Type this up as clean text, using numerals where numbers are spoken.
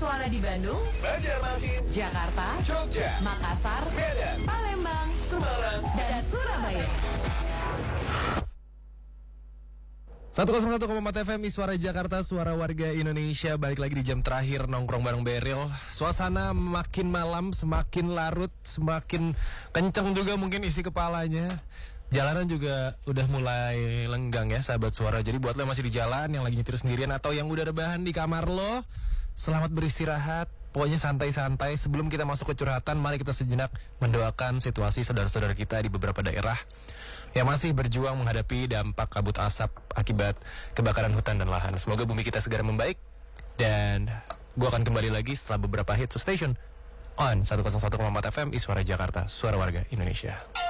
Suara di Bandung, Banjarmasin, Jakarta, Jogja, Makassar, Medan, Palembang, Semarang, dan Surabaya. 101,4 FM Suara Jakarta, suara warga Indonesia. Balik lagi di jam terakhir nongkrong bareng Beril. Suasana makin malam, semakin larut, semakin kenceng juga mungkin isi kepalanya. Jalanan juga udah mulai lenggang ya sahabat suara. Jadi buat lo yang masih di jalan, yang lagi nyetir sendirian atau yang udah rebahan di kamar lo, selamat beristirahat. Pokoknya santai-santai. Sebelum kita masuk ke curhatan, mari kita sejenak mendoakan situasi saudara-saudara kita di beberapa daerah yang masih berjuang menghadapi dampak kabut asap akibat kebakaran hutan dan lahan. Semoga bumi kita segera membaik. Dan gue akan kembali lagi setelah beberapa hit station on 101,4 FM Suara Jakarta, suara warga Indonesia.